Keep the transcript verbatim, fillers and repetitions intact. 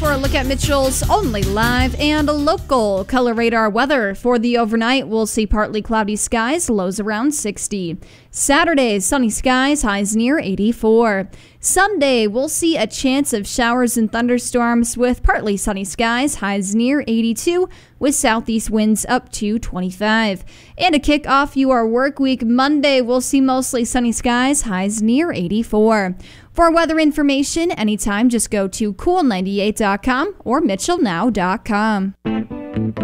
for a look at Mitchell's only live and local color radar weather. For the overnight, we'll see partly cloudy skies, lows around sixty. Saturday, sunny skies, highs near eighty-four. Sunday, we'll see a chance of showers and thunderstorms with partly sunny skies, highs near eighty-two, with southeast winds up to twenty-five. And to kick off your work week, Monday, we'll see mostly sunny skies, highs near eighty-four. For weather information, anytime, just go to cool ninety-eight dot com or mitchell now dot com.